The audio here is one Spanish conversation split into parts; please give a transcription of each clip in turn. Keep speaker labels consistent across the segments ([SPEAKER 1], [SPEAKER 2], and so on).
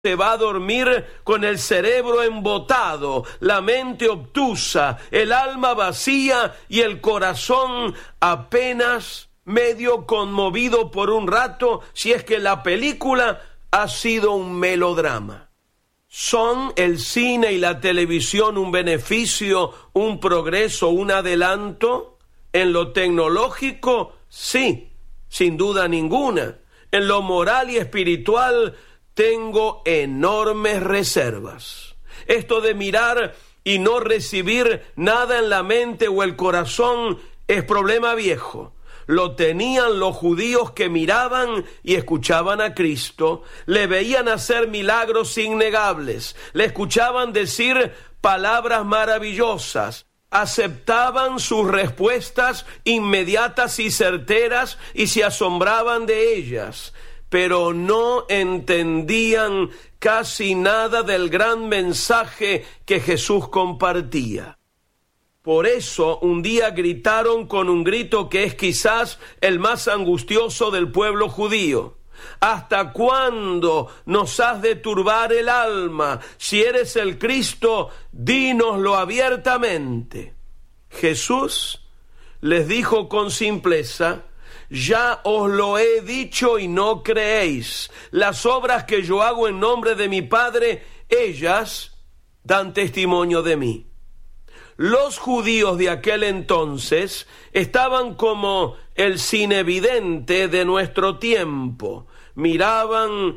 [SPEAKER 1] se va a dormir con el cerebro embotado, la mente obtusa, el alma vacía y el corazón apenas medio conmovido por un rato, si es que la película ha sido un melodrama. ¿Son el cine y la televisión un beneficio, un progreso, un adelanto? En lo tecnológico, sí, sin duda ninguna. En lo moral y espiritual, tengo enormes reservas. Esto de mirar y no recibir nada en la mente o el corazón es problema viejo. Lo tenían los judíos que miraban y escuchaban a Cristo, le veían hacer milagros innegables, le escuchaban decir palabras maravillosas, aceptaban sus respuestas inmediatas y certeras y se asombraban de ellas, pero no entendían casi nada del gran mensaje que Jesús compartía. Por eso un día gritaron con un grito que es quizás el más angustioso del pueblo judío: ¿hasta cuándo nos has de turbar el alma? Si eres el Cristo, dínoslo abiertamente. Jesús les dijo con simpleza: ya os lo he dicho y no creéis. Las obras que yo hago en nombre de mi Padre, ellas dan testimonio de mí. Los judíos de aquel entonces estaban como el cinevidente de nuestro tiempo. Miraban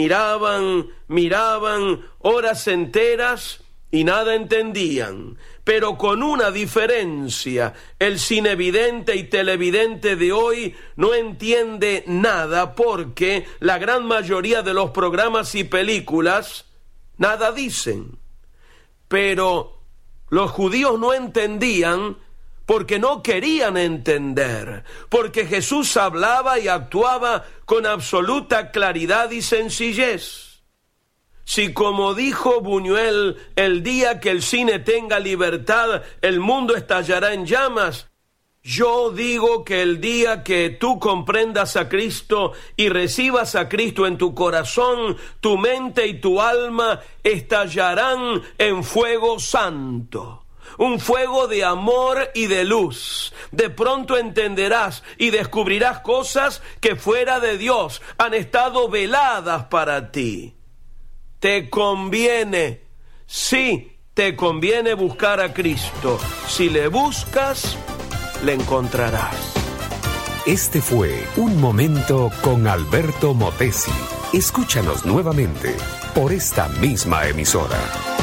[SPEAKER 1] horas enteras y nada entendían. Pero con una diferencia: el cinevidente y televidente de hoy no entiende nada, porque la gran mayoría de los programas y películas nada dicen. Pero los judíos no entendían porque no querían entender, porque Jesús hablaba y actuaba con absoluta claridad y sencillez. Si, como dijo Buñuel, el día que el cine tenga libertad, el mundo estallará en llamas, yo digo que el día que tú comprendas a Cristo y recibas a Cristo en tu corazón, tu mente y tu alma estallarán en fuego santo. Un fuego de amor y de luz. De pronto entenderás y descubrirás cosas que fuera de Dios han estado veladas para ti. Te conviene, sí, te conviene buscar a Cristo. Si le buscas, le encontrarás.
[SPEAKER 2] Este fue Un Momento con Alberto Motesi. Escúchanos nuevamente por esta misma emisora.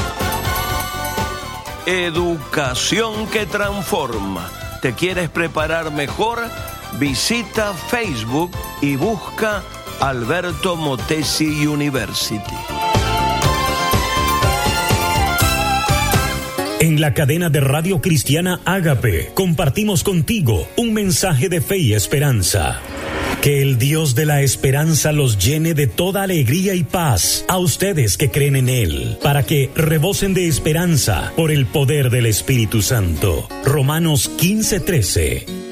[SPEAKER 1] Educación que transforma. ¿Te quieres preparar mejor? Visita Facebook y busca Alberto Motesi University.
[SPEAKER 3] En la cadena de Radio Cristiana Ágape compartimos contigo un mensaje de fe y esperanza. Que el Dios de la esperanza los llene de toda alegría y paz a ustedes que creen en Él, para que rebosen de esperanza por el poder del Espíritu Santo. Romanos 15:13.